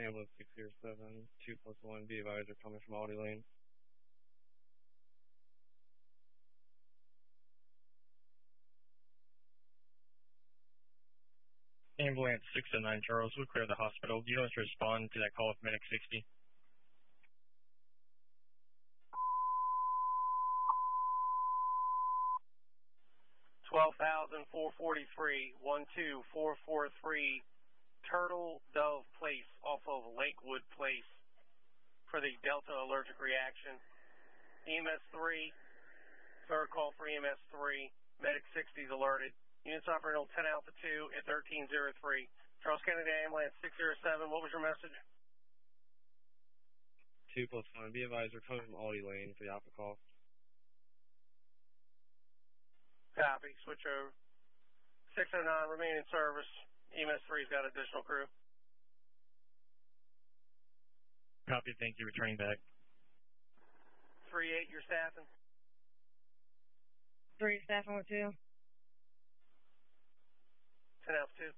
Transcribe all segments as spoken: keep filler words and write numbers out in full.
ambulance six zero seven, two plus one, be advised, are coming from Audi Lane. Ambulance six oh nine, Charles, we'll clear the hospital. Do you want to respond to that call of Medic sixty? twelve thousand four forty-three, one two four four three, Turtle Dove Place off of Lakewood Place for the Delta allergic reaction. E M S three, third call for E M S three, Medic sixty is alerted. Units operating on ten Alpha two at thirteen oh three. Charles Kennedy Ambulance six oh seven, what was your message? two plus one, be advised, are coming from Audi Lane for the Alpha call. Copy, switch over. six oh nine, remain in service. E M S three's got additional crew. Copy, thank you, returning back. three eight, you're staffing? three staffing with two. ten Alpha two.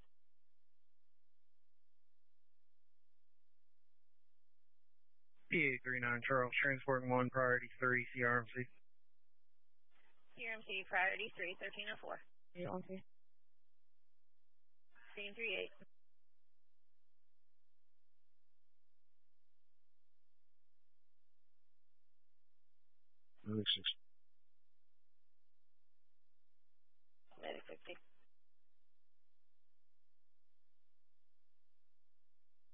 P eight three nine, Charles, transporting one, priority three, C R M C. C R M C, priority three, thirteen oh four. Yeah, okay. Scene three eight. Medic sixty. Medic sixty.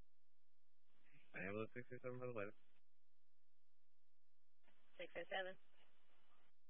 Ambulance six oh seven for the latest. six oh seven.